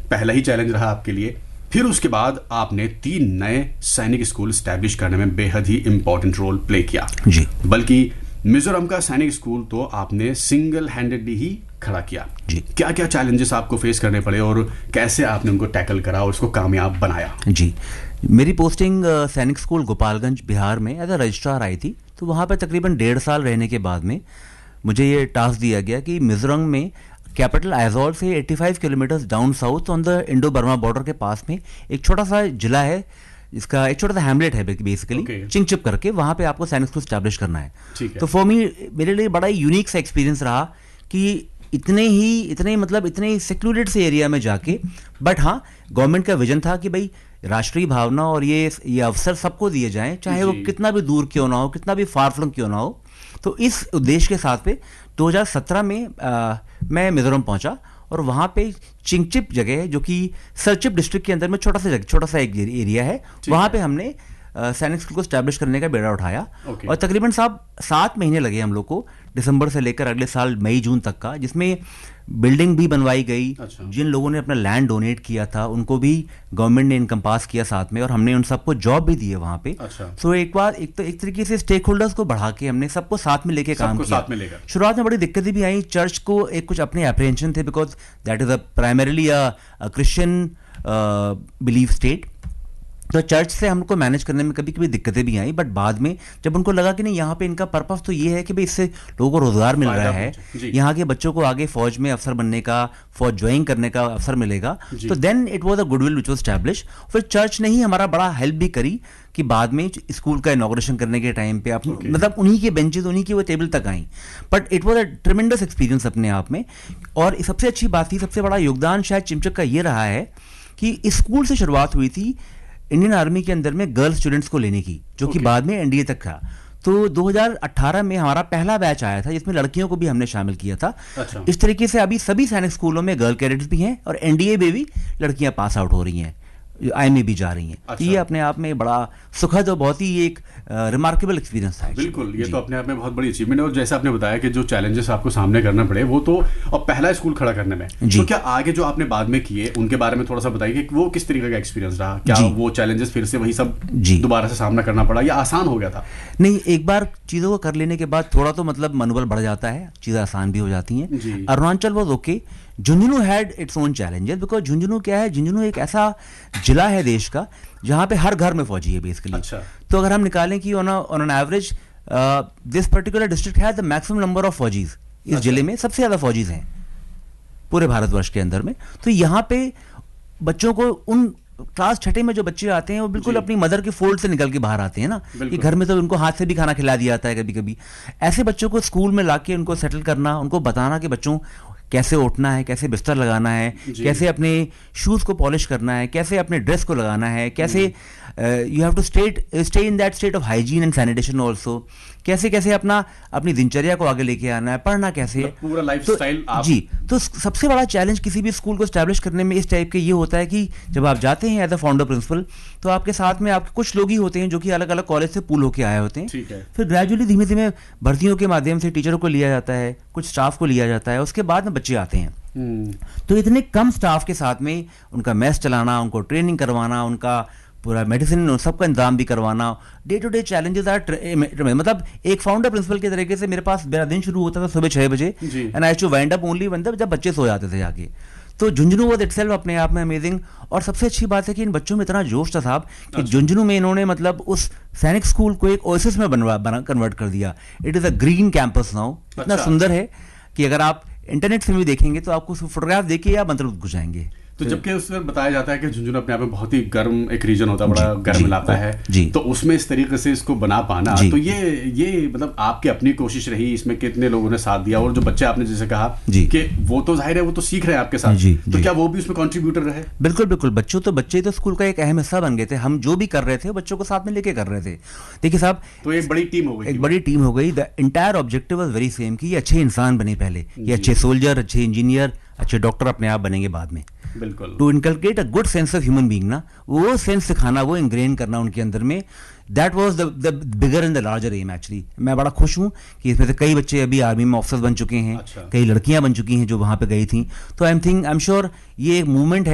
पहला ही चैलेंज रहा आपके लिए। फिर उसके बाद आपने 3 नए सैनिक स्कूल स्टैब्लिश करने में बेहद ही इंपॉर्टेंट रोल प्ले किया जी। बल्कि मिजोरम का सैनिक स्कूल तो आपने सिंगल हैंडेडली ही खड़ा किया जी। क्या क्या चैलेंजेस आपको फेस करने पड़े और कैसे आपने उनको टैकल करा और उसको कामयाब बनाया? जी, मेरी पोस्टिंग सैनिक स्कूल गोपालगंज बिहार में एज अ रजिस्ट्रार आई थी। तो वहाँ पर तकरीबन 1.5 साल रहने के बाद में मुझे ये टास्क दिया गया कि मिजोरम में कैपिटल आइजोल से 85 kilometre down south on the Indo Burma border के पास में एक छोटा सा जिला है, इसका एक छोटा सा हैमलेट है बेसिकली, चिंगचिप करके। वहाँ पे आपको सैनिक स्कूल स्टैब्लिश करना है। तो फॉर मी, मेरे लिए बड़ा ही यूनिक सा एक्सपीरियंस रहा कि इतने सेक्लूडेड से एरिया में जाके, बट हाँ, गवर्नमेंट का विजन था कि भाई राष्ट्रीय भावना और ये अवसर सबको दिए जाएं, चाहे वो कितना भी दूर क्यों ना हो, कितना भी फार फ्लंग क्यों ना हो। तो इस उद्देश्य के साथ पे 2017 में मैं मिजोरम पहुंचा और वहाँ पे चिंगचिप जगह है जो कि सरचिप डिस्ट्रिक्ट के अंदर में छोटा सा एक एरिया है। वहाँ पे हमने सैनिक स्कूल को स्टैब्लिश करने का बेड़ा उठाया। और तकरीबन 7 महीने लगे हम लोग को, दिसंबर से लेकर अगले साल मई जून तक का, जिसमें बिल्डिंग भी बनवाई गई। जिन लोगों ने अपना लैंड डोनेट किया था उनको भी गवर्नमेंट ने इनकम पास किया साथ में, और हमने उन सबको जॉब भी दिए वहाँ पे। तो एक तरीके से स्टेक होल्डर्स को बढ़ा के हमने सबको साथ में लेके काम किया। शुरुआत में बड़ी दिक्कतें भी आई। चर्च को एक कुछ अपने अप्रीहेंशन थे, because that is primarily a Christian belief state. तो चर्च से हमको मैनेज करने में कभी कभी दिक्कतें भी आई, बट बाद में जब उनको लगा कि नहीं, यहाँ पे इनका पर्पस तो ये है कि भाई इससे लोगों को रोजगार मिल रहा है, यहाँ के बच्चों को आगे फौज में अफसर बनने का, फौज ज्वाइन करने का अवसर मिलेगा, तो then it was a goodwill which was establish. फिर चर्च ने ही हमारा बड़ा हेल्प भी करी कि बाद में स्कूल का इनॉग्रेशन करने के टाइम पे आप मतलब उन्हीं के बेंचेस, उन्हीं की वो टेबल तक आई। But it was a ट्रेमेंडस experience अपने आप में। और सबसे अच्छी बात थी, सबसे बड़ा योगदान शायद चिंगचिप का ये रहा है कि स्कूल से शुरुआत हुई थी इंडियन आर्मी के अंदर में गर्ल स्टूडेंट्स को लेने की, जो कि बाद में एनडीए तक था। तो 2018 में हमारा पहला बैच आया था जिसमें लड़कियों को भी हमने शामिल किया था। इस तरीके से अभी सभी सैनिक स्कूलों में गर्ल कैडेट्स भी हैं और एनडीए में भी लड़कियां पास आउट हो रही हैं, आईएमए भी जा रही हैं। तो ये अपने आप में बड़ा सुखद और बहुत ही एक रिमार्केबल एक्सपीरियंस था। बिल्कुल, ये तो अपने आप में बहुत बड़ी अचीवमेंट है। और जैसे आपने बताया कि जो चैलेंजेस आपको सामने करना पड़े वो तो, और पहला स्कूल खड़ा करने में, तो क्या आगे जो आपने बाद में किए उनके बारे में थोड़ा सा बताइए कि वो किस तरीके का एक्सपीरियंस रहा? क्या वो चैलेंजेस फिर से वही सब दोबारा से सामना करना पड़ा या आसान हो गया था? नहीं, एक बार चीजों को कर लेने के बाद थोड़ा तो मतलब मनोबल बढ़ जाता है, चीजें आसान भी हो जाती हैं। Arunachal was okay, Jhunjhunu had its own challenges, because Jhunjhunu क्या है, झुंझुनू एक ऐसा जिला है देश का जहां पे हर घर में फौजी है बेसिकली। तो अगर हम निकालें कि on an average this particular district has the maximum number of फौजीज, इस जिले में सबसे ज्यादा फौजीज हैं पूरे भारतवर्ष के अंदर में। तो यहाँ पे बच्चों को, उन क्लास 6 में जो बच्चे आते हैं वो बिल्कुल अपनी मदर के फोल्ड से निकल के बाहर आते हैं ना, कि घर में तो उनको हाथ से भी खाना खिला दिया जाता है कभी कभी। ऐसे बच्चों को स्कूल में लाके उनको सेटल करना, उनको बताना कि बच्चों कैसे उठना है, कैसे बिस्तर लगाना है, कैसे अपने शूज को पॉलिश करना है, कैसे अपने ड्रेस को लगाना है, कैसे you have to stay in that state of hygiene and sanitation also, कैसे कैसे अपनी दिनचर्या को आगे लेके आना है, पढ़ना कैसे, पूरा लाइफस्टाइल। जी, तो सबसे बड़ा चैलेंज किसी भी स्कूल को स्टैब्लिश करने में इस टाइप के ये होता है कि जब आप जाते हैं एज अ फाउंडर प्रिंसिपल, तो आपके साथ में आपके कुछ लोग ही होते हैं जो कि अलग अलग कॉलेज से पूल होके आए होते हैं। फिर ग्रेजुअली धीमे धीमे भर्तियों के माध्यम से टीचरों को लिया जाता है, कुछ स्टाफ को लिया जाता है, उसके बाद में बच्चे आते हैं। तो इतने कम स्टाफ के साथ में उनका मेस चलाना, उनको ट्रेनिंग करवाना, उनका पूरा मेडिसिन सबका इंतजाम भी करवाना, day to day challenges are, मतलब एक फाउंडर प्रिंसिपल के तरीके से मेरा दिन शुरू होता था सुबह 6 बजे and I to wind up only जब बच्चे सो जाते थे जाके। तो झुंझुनू वाज इटसेल्फ अपने आप में अमेजिंग। और सबसे अच्छी बात है कि इन बच्चों में इतना जोश था साहब कि झुंझुनू में इन्होंने मतलब उस सैनिक स्कूल को एक ओएसिस में कन्वर्ट कर दिया। It is a green campus now, इतना सुंदर है कि अगर आप इंटरनेट से भी देखेंगे तो आपको फोटोग्राफ देखिए आप मंत्रमुग्ध हो जाएंगे। तो जबकि उसमें बताया जाता है कि झुंझुनू अपने आप में बहुत ही गर्म एक रीजन होता है, बड़ा गर्म इलाका है, तो उसमें इस तरीके से इसको बना पाना, तो ये मतलब आपकी अपनी कोशिश रही, इसमें कितने लोगों ने साथ दिया? और जो बच्चे आपने जैसे कहा कि वो तो जाहिर है वो तो सीख रहे हैं आपके साथ, तो क्या वो भी उसमें कंट्रीब्यूटर रहे? बिल्कुल बिल्कुल, बच्चे तो स्कूल का एक अहम हिस्सा बन गए थे। हम जो भी कर रहे थे बच्चों को साथ में लेके कर रहे थे। देखिए साहब, तो एक बड़ी टीम हो गई। The entire objective was very same कि ये अच्छे इंसान बने पहले, ये अच्छे सोल्जर, अच्छे इंजीनियर, अच्छे डॉक्टर अपने आप बनेंगे बाद में। बिल्कुल, to inculcate a good sense of human being ना, वो सेंस सिखाना, वो इंग्रेन करना उनके अंदर में, that was the bigger and the larger am actually. मैं बड़ा खुश हूँ कि इसमें से कई बच्चे अभी आर्मी में ऑफिसर्स बन चुके हैं, कई लड़कियां बन चुकी हैं जो वहां पे गई थी। तो आई एम श्योर ये एक मूवमेंट है